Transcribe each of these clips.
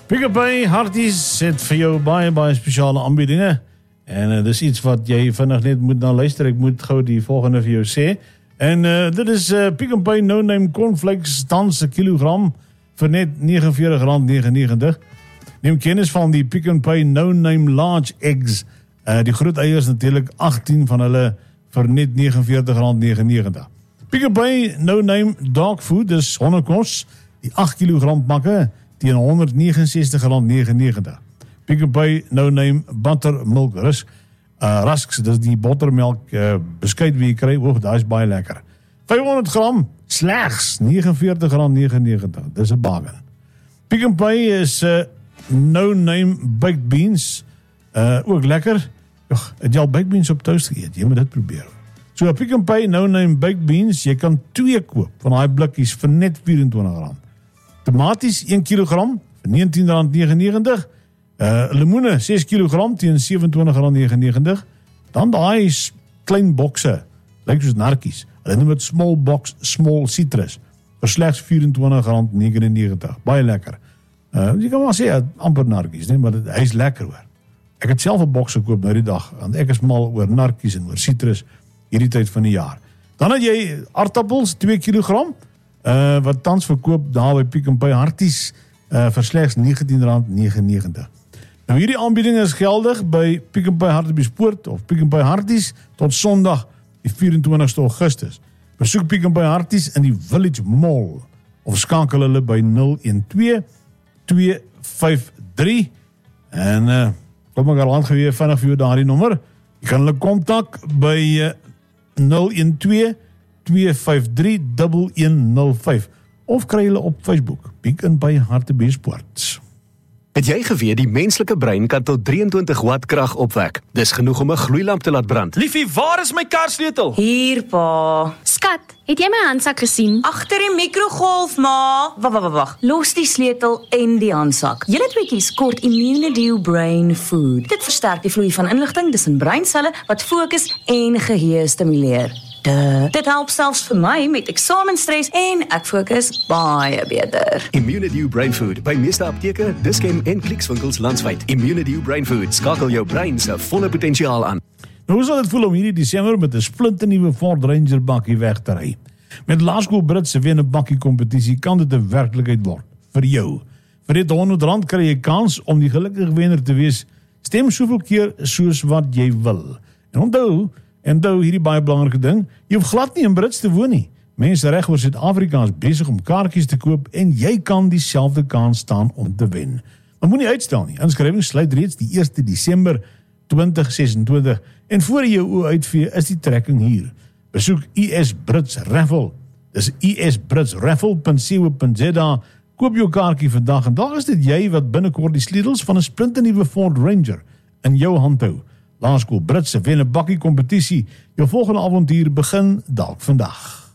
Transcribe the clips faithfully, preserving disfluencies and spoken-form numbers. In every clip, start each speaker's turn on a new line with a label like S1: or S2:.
S1: Pick n Pay Harties het vir jou baie, baie spesiale aanbiedinge. En uh, dis iets wat jy vinnig net moet na luister. Ek moet gou die volgende vir jou sê. En uh, dit is uh, Pick n Pay No Name Cornflakes tans 'n kilogram vir net negenenveertig rand negenennegentig. Neem kennis van die Pick n Pay No Name Large Eggs. Uh, die groot eiers natuurlik agttien van hulle vir net negenenveertig rand negenennegentig. Pick n Pay No Name Dog Food, dis honderdkos, die agt kilogram pakke teen honderdnegenensestig rand negenennegentig. Pick n Pay No Name Buttermilk Rusk, uh, Rusks, dis die bottermelk uh, beskuit wie jy kry, oog, daar is baie lekker. vyfhonderd gram, slegs negenenveertig rand negenennegentig, dis 'n bargain. Pick n Pay is uh, No Name Baked Beans, uh, ook lekker. Ugh, het jy al baked beans op toast geëet? Jy moet dit probeer. So, Pick n Pay No Name Baked Beans, jy kan twee koop van daai blikkies vir net vyf-en-twintig rand. Tomaties een kilogram vir negentien rand negenennegentig. Uh, lemoene ses kilogram teen sewe-en-twintig rand negenennegentig. Dan daai klein bokse, lyk soos narkies. Hulle noem dit small box, small citrus, vir slegs vyf-en-twintig rand negenennegentig. Baie lekker. Uh, jy kan maar sê, amper narkies, nee, maar hy is lekker hoor. Ek het self 'n boks gekoop nou die dag, want ek is mal oor narkies en oor citrus hierdie tyd van die jaar. Dan het jy aardappels, twee kilogram, uh, wat tans verkoop daar by Pick n Pay Harties, uh, vir slegs negentien rand negenennegentig. Nou hierdie aanbieding is geldig by Pick n Pay Hartbeespoort of Pick n Pay Harties tot Sondag die vyf-en-twintigste Augustus. Besoek Pick n Pay Harties in die Village Mall of skakel hulle by nul een twee twee vyf drie en uh, kom ek al aangeweer vinnig vir jou daardie nommer. Jy kan hulle kontak by uh, nul een twee twee vyf drie een een nul vyf of kry hulle op Facebook Pick n Pay Hartbeespoort.
S2: Het jy geweet die menslike brein kan tot drieëntwintig watt krag opwek? Dis genoeg om 'n gloeilamp te laat brand.
S3: Liefie, waar is my karsleutel?
S4: Hier, pa.
S5: Skat, het jy my handsak gesien?
S4: Agter die mikrogolf, ma. Wag, wag, wag. Los die sleutel en die handsak. Julle tweeetjies kort Immunedew Brain Food. Dit versterk die vloei van inligting tussen breinselle wat fokus en geheue stimuleer. Duh. Dit help selfs vir my met eksamenstres en ek fokus baie beter.
S2: Immunedew Brain Food by meeste apteke, Dischem en Clicks-winkels landwyd. Immunedew Brain Food skakel jou brein se volle potensiaal aan.
S1: Nou, hoe sal dit voel om hierdie Desember met 'n splinternuwe Ford Ranger bakkie weg te ry? Met Laerskool Brits se wen 'n bakkie kompetisie kan dit 'n werklikheid word vir jou. Vir dit honderd rand kry jy kans om die gelukkige wenner te wees. Stem soveel keer soos wat jy wil. En onthou, en onthou hierdie baie belangrike ding, jy hoef glad nie in Brits te woon nie. Mense reg oor Suid-Afrika is besig om kaartjies te koop en jy kan dieselfde kans staan om te wen. Maar moenie uitstel nie. Inskrywing sluit reeds die eerste Desember twintig sesentwintig en voor jy jou oë uitvee is die trekking hier. Besoek I S Brits Raffle. Dis i s brits raffle punt co punt z a. Koop jou kaartjie vandag en daar is dit jy wat binnekort die sleutels van 'n splinternuwe Ford Ranger in jou hand hou. Laerskool Brits se wen 'n bakkie kompetisie. Jou volgende avontuur begin dalk vandag.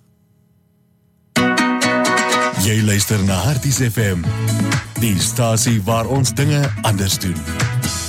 S6: Jy luister na Harties F M, die stasie waar ons dinge anders doen.